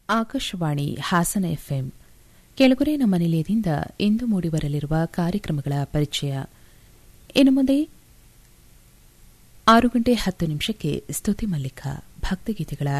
Akashvani Hassan FM. Kelagure ನಮ್ಮ ನಿಲಯದಿಂದ ಇಂದು ಮೂಡಿಬರಲಿರುವ ಕಾರ್ಯಕ್ರಮಗಳ ಪರಿಚಯ. ಇನ್ನು ಮುಂದೆ 6:10 ಸ್ತುತಿ ಮಲ್ಲಿಕ ಭಕ್ತಿಗೀತೆಗಳ